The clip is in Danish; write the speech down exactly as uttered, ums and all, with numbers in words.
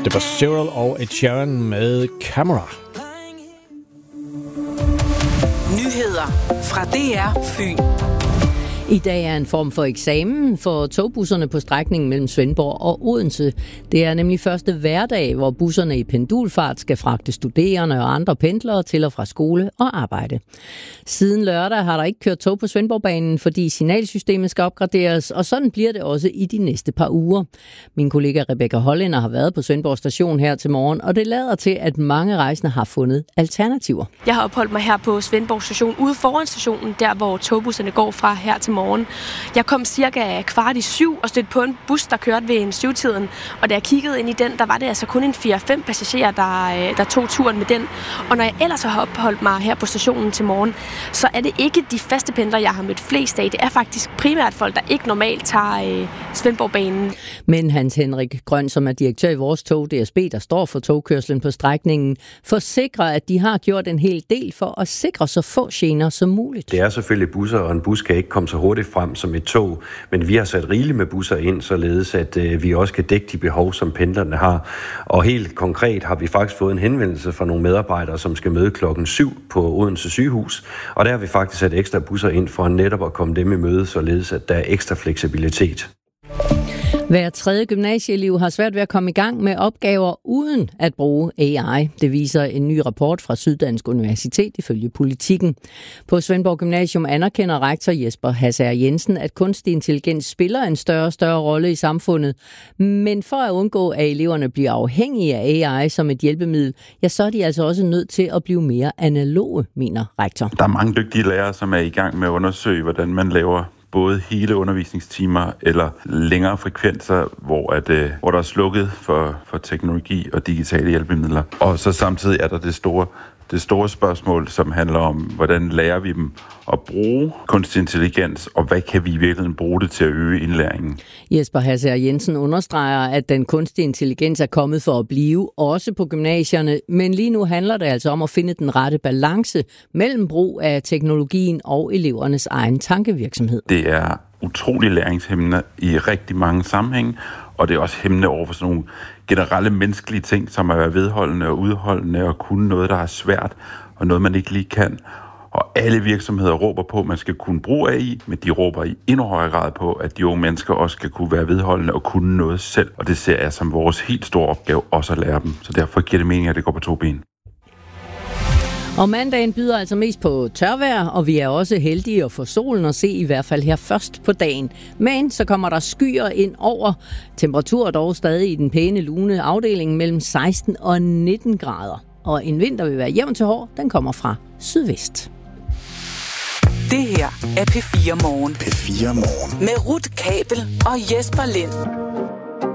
Det var Cyril og Ed Sheeran med Camera. Nyheder fra D R Fyn. I dag er en form for eksamen for togbusserne på strækningen mellem Svendborg og Odense. Det er nemlig første hverdag, hvor busserne i pendulfart skal fragte studerende og andre pendlere til og fra skole og arbejde. Siden lørdag har der ikke kørt tog på Svendborgbanen, fordi signalsystemet skal opgraderes, og sådan bliver det også i de næste par uger. Min kollega Rebecca Hollænder har været på Svendborg station her til morgen, og det lader til, at mange rejsende har fundet alternativer. Jeg har opholdt mig her på Svendborg station ude foran stationen, der hvor togbusserne går fra her til morgen. Jeg kom cirka kvart i syv og stødte på en bus, der kørte ved en syvtiden, og da jeg kiggede ind i den, der var det altså kun en fire fem passagerer, der, der tog turen med den. Og når jeg ellers har opholdt mig her på stationen til morgen, så er det ikke de faste pendlere, jeg har mødt flest af. Det er faktisk primært folk, der ikke normalt tager øh, Svendborgbanen. Men Hans Henrik Grøn, som er direktør i vores tog, D S B, der står for togkørslen på strækningen, forsikrer, at de har gjort en hel del for at sikre så få gener som muligt. Det er selvfølgelig busser, og en bus kan ikke komme så hurtigt frem som et tog, men vi har sat rigeligt med busser ind, således at øh, vi også kan dække de behov, som pendlerne har. Og helt konkret har vi faktisk fået en henvendelse fra nogle medarbejdere, som skal møde klokken syv på Odense sygehus, og der har vi faktisk sat ekstra busser ind for netop at komme dem i møde, således at der er ekstra fleksibilitet. Hver tredje gymnasieelev har svært ved at komme i gang med opgaver uden at bruge A I. Det viser en ny rapport fra Syddansk Universitet ifølge Politikken. På Svendborg Gymnasium anerkender rektor Jesper Hassager Jensen, at kunstig intelligens spiller en større og større rolle i samfundet. Men for at undgå, at eleverne bliver afhængige af A I som et hjælpemiddel, ja, så er de altså også nødt til at blive mere analoge, mener rektor. Der er mange dygtige lærere, som er i gang med at undersøge, hvordan man laver både hele undervisningstimer eller længere frekvenser, hvor, at, øh, hvor der er slukket for, for teknologi og digitale hjælpemidler. Og så samtidig er der det store, det store spørgsmål, som handler om, hvordan lærer vi dem at bruge kunstig intelligens, og hvad kan vi i virkeligheden bruge det til at øge indlæringen? Jesper Hassager Jensen understreger, at den kunstige intelligens er kommet for at blive, også på gymnasierne, men lige nu handler det altså om at finde den rette balance mellem brug af teknologien og elevernes egen tankevirksomhed. Det er utrolig læringshæmmende i rigtig mange sammenhænge, og det er også hæmmende over for sådan nogle generelle menneskelige ting, som at være vedholdende og udholdende og kunne noget, der er svært, og noget, man ikke lige kan. Og alle virksomheder råber på, at man skal kunne bruge A I, men de råber i endnu højere grad på, at de unge mennesker også skal kunne være vedholdende og kunne noget selv. Og det ser jeg som vores helt store opgave også at lære dem. Så derfor giver det mening, at det går på to ben. Og mandagen byder altså mest på tørvejr, og vi er også heldige at få solen at se, i hvert fald her først på dagen. Men så kommer der skyer ind over. Temperaturer dog stadig i den pæne lune afdeling mellem seksten og nitten grader. Og en vind, der vil være jævn til hård, den kommer fra sydvest. Det her er P fire Morgen. P fire Morgen. Med Ruth Kabel og Jesper Lind.